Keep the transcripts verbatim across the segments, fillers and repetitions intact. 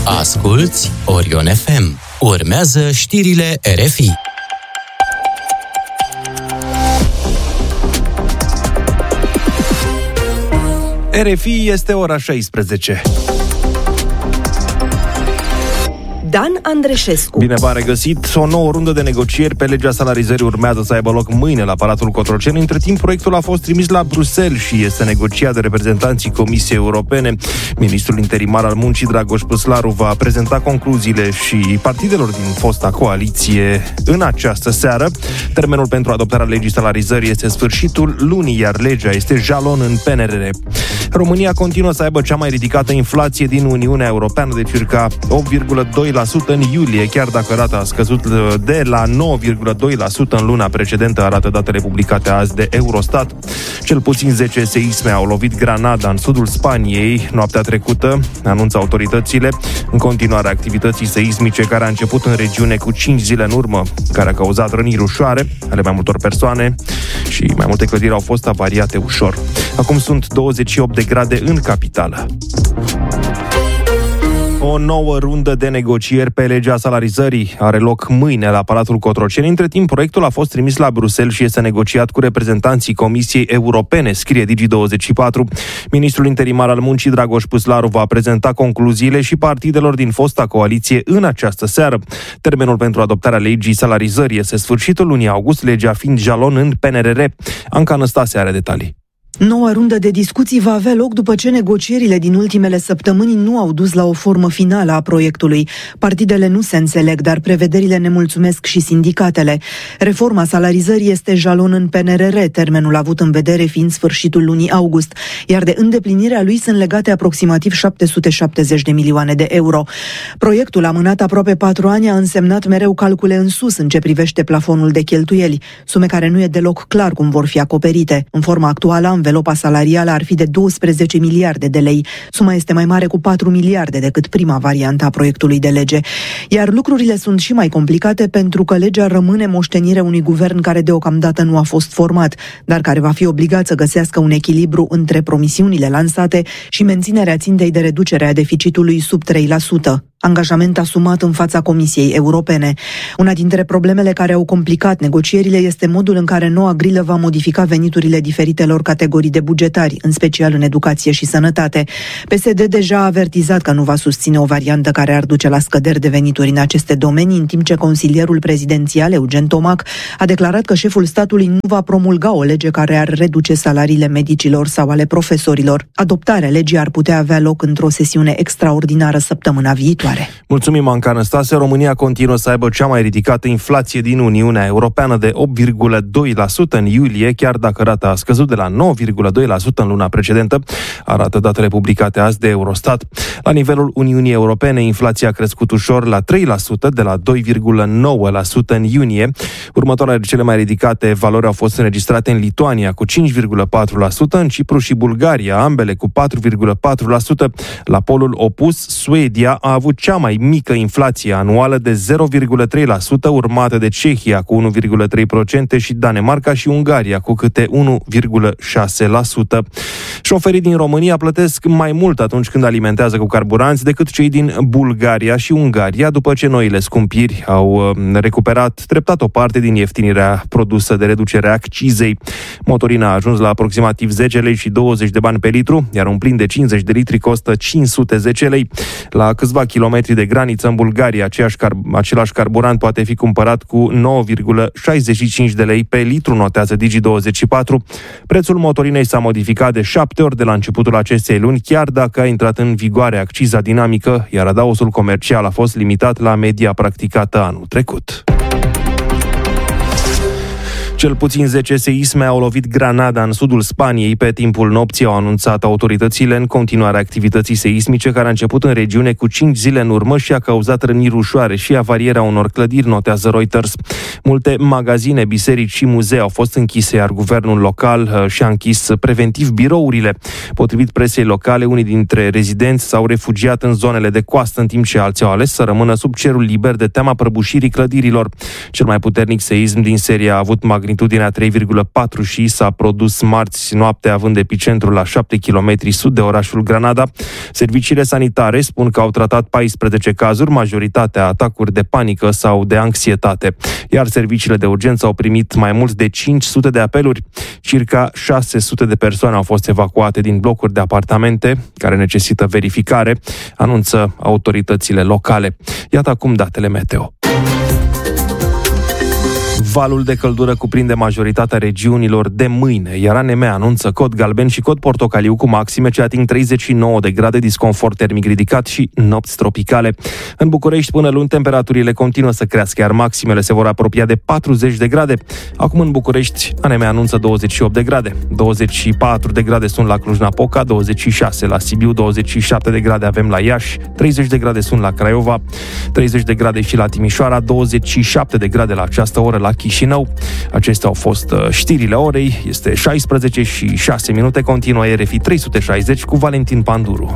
Asculți Orion F M. Urmează știrile R F I. R F I este ora șaisprezece. Dan Andreșescu. Bine v-am regăsit! O nouă rundă de negocieri pe legea salarizării urmează să aibă loc mâine la Palatul Cotroceni. Între timp, proiectul a fost trimis la Bruxelles și este negociat de reprezentanții Comisiei Europene. Ministrul interimar al muncii, Dragoș Păslaru, va prezenta concluziile și partidelor din fosta coaliție în această seară. Termenul pentru adoptarea legii salarizării este sfârșitul lunii, iar legea este jalon în P N R R. România continuă să aibă cea mai ridicată inflație din Uniunea Europeană, de circa opt virgulă doi la sută în iulie, chiar dacă rata a scăzut de la nouă virgulă doi la sută în luna precedentă, arată datele publicate azi de Eurostat. Cel puțin zece seisme au lovit Granada, în sudul Spaniei, noaptea trecută, anunță autoritățile, în continuare activității seismice care a început în regiune cu cinci zile în urmă, care a cauzat răniri ușoare ale mai multor persoane și mai multe clădiri au fost avariate ușor. Acum sunt douăzeci și opt de grade în capitală. O nouă rundă de negocieri pe legea salarizării are loc mâine la Palatul Cotroceni. Între timp, proiectul a fost trimis la Bruxelles și este negociat cu reprezentanții Comisiei Europene, scrie Digi douăzeci și patru. Ministrul interimar al muncii, Dragoș Păslaru, va prezenta concluziile și partidelor din fosta coaliție în această seară. Termenul pentru adoptarea legii salarizării este sfârșitul lunii august, legea fiind jalon în P N R R. Anca Năstase are detalii. Noua rundă de discuții va avea loc după ce negocierile din ultimele săptămâni nu au dus la o formă finală a proiectului. Partidele nu se înțeleg, dar prevederile nemulțumesc și sindicatele. Reforma salarizării este jalon în P N R R, termenul avut în vedere fiind sfârșitul lunii august, iar de îndeplinirea lui sunt legate aproximativ șapte sute șaptezeci de milioane de euro. Proiectul, amânat aproape patru ani, a însemnat mereu calcule în sus în ce privește plafonul de cheltuieli, sume care nu e deloc clar cum vor fi acoperite. În forma actuală, învelopa salarială ar fi de douăsprezece miliarde de lei. Suma este mai mare cu patru miliarde decât prima variantă a proiectului de lege. Iar lucrurile sunt și mai complicate pentru că legea rămâne moștenirea unui guvern care deocamdată nu a fost format, dar care va fi obligat să găsească un echilibru între promisiunile lansate și menținerea țintei de reducere a deficitului sub trei la sută. Angajament asumat în fața Comisiei Europene. Una dintre problemele care au complicat negocierile este modul în care noua grilă va modifica veniturile diferitelor categorii de bugetari, în special în educație și sănătate. P S D deja a avertizat că nu va susține o variantă care ar duce la scăderi de venituri în aceste domenii, în timp ce consilierul prezidențial, Eugen Tomac, a declarat că șeful statului nu va promulga o lege care ar reduce salariile medicilor sau ale profesorilor. Adoptarea legii ar putea avea loc într-o sesiune extraordinară săptămâna viitoare. Mulțumim, Anca Năstase. România continuă să aibă cea mai ridicată inflație din Uniunea Europeană, de opt virgulă doi la sută în iulie, chiar dacă rata a scăzut de la nouă virgulă doi la sută în luna precedentă, arată datele publicate azi de Eurostat. La nivelul Uniunii Europene, inflația a crescut ușor la trei la sută, de la doi virgulă nouă la sută în iunie. Următoarele cele mai ridicate valori au fost înregistrate în Lituania cu cinci virgulă patru la sută, în Cipru și Bulgaria, ambele cu patru virgulă patru la sută. La polul opus, Suedia a avut cea mai mică inflație anuală de zero virgulă trei la sută, urmată de Cehia cu unu virgulă trei la sută și Danemarca și Ungaria cu câte unu virgulă șase la sută. Șoferii din România plătesc mai mult atunci când alimentează cu carburanți decât cei din Bulgaria și Ungaria, după ce noile scumpiri au recuperat treptat o parte din ieftinirea produsă de reducerea accizei. Motorina a ajuns la aproximativ zece lei și douăzeci de bani pe litru, iar un plin de cincizeci de litri costă cinci sute zece lei. La câțiva kilometri de graniță în Bulgaria, aceeași car- același carburant poate fi cumpărat cu nouă virgulă șaizeci și cinci de lei pe litru, notează Digi douăzeci și patru. Prețul motorinei s-a modificat de șapte ori de la începutul acestei luni, chiar dacă a intrat în vigoare acciza dinamică, iar adaosul comercial a fost limitat la media practicată anul trecut. Cel puțin zece seisme au lovit Granada, în sudul Spaniei, pe timpul nopții, au anunțat autoritățile, în continuare activității seismice care a început în regiune cu cinci zile în urmă și a cauzat răniri ușoare și avarierea unor clădiri, notează Reuters. Multe magazine, biserici și muzee au fost închise, iar guvernul local și-a închis preventiv birourile. Potrivit presei locale, unii dintre rezidenți s-au refugiat în zonele de coastă, în timp ce alții au ales să rămână sub cerul liber de teama prăbușirii clădirilor. Cel mai puternic seism din serie a avut magnitudine magnitudinea trei virgulă patru și s-a produs marți noapte, având epicentrul la șapte kilometri sud de orașul Granada. Serviciile sanitare spun că au tratat paisprezece cazuri, majoritatea atacuri de panică sau de anxietate, iar serviciile de urgență au primit mai mult de cinci sute de apeluri. Circa șase sute de persoane au fost evacuate din blocuri de apartamente care necesită verificare, anunță autoritățile locale. Iată acum datele meteo. Valul de căldură cuprinde majoritatea regiunilor de mâine, iar A N M anunță cod galben și cod portocaliu cu maxime ce ating treizeci și nouă de grade, disconfort termic ridicat și nopți tropicale. În București, până luni, temperaturile continuă să crească, iar maximele se vor apropia de patruzeci de grade. Acum în București, A N M anunță douăzeci și opt de grade. douăzeci și patru de grade sunt la Cluj-Napoca, douăzeci și șase la Sibiu, douăzeci și șapte de grade avem la Iași, treizeci de grade sunt la Craiova, treizeci de grade și la Timișoara, douăzeci și șapte de grade la această oră la Chișinău. Acestea au fost știrile orei. Este șaisprezece și șase minute. Continuă R F I trei sute șaizeci cu Valentin Panduru.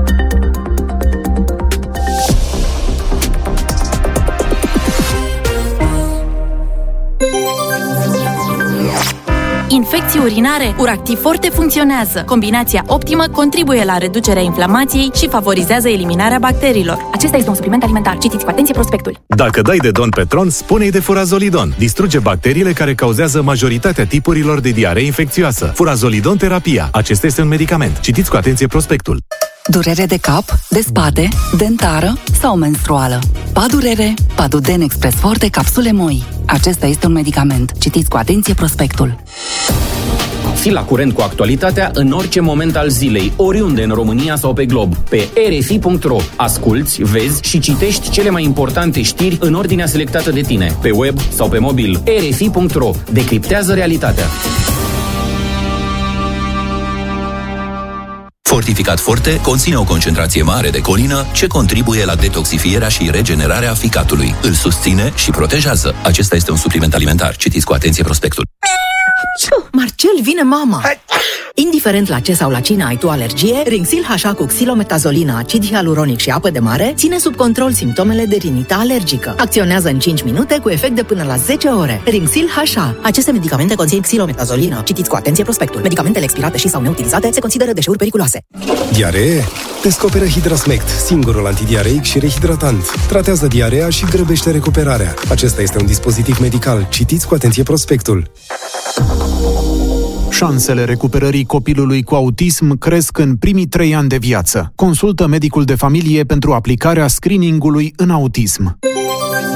Infecții urinare, Uractiv Forte funcționează. Combinația optimă contribuie la reducerea inflamației și favorizează eliminarea bacteriilor. Acesta este un supliment alimentar. Citiți cu atenție prospectul. Dacă dai de Don Petron, spune-i de Furazolidon. Distruge bacteriile care cauzează majoritatea tipurilor de diaree infecțioasă. Furazolidon terapia. Acesta este un medicament. Citiți cu atenție prospectul. Durere de cap, de spate, dentară sau menstruală. Padurere, Paduden Express Forte capsule moi. Acesta este un medicament. Citiți cu atenție prospectul. Fii la curent cu actualitatea în orice moment al zilei, oriunde în România sau pe glob. Pe R F I punct R O. Asculți, vezi și citești cele mai importante știri în ordinea selectată de tine, pe web sau pe mobil. R F I punct R O. Decriptează realitatea. Fortificat Forte conține o concentrație mare de colină ce contribuie la detoxifierea și regenerarea ficatului. Îl susține și protejează. Acesta este un supliment alimentar. Citiți cu atenție prospectul. Marcel, vine mama! Indiferent la ce sau la cine ai tu alergie, Rinxil H A cu xilometazolină, acid hialuronic și apă de mare ține sub control simptomele de rinită alergică. Acționează în cinci minute cu efect de până la zece ore. Rinxil H A. Aceste medicamente conțin xilometazolină. Citiți cu atenție prospectul. Medicamentele expirate și sau neutilizate se consideră deșeuri periculoase. Diaree? Descoperă Hidrasmect, singurul antidiareic și rehidratant. Tratează diarea și grăbește recuperarea. Acesta este un dispozitiv medical. Citiți cu atenție prospectul. Șansele recuperării copilului cu autism cresc în primii trei ani de viață. Consultă medicul de familie pentru aplicarea screeningului în autism.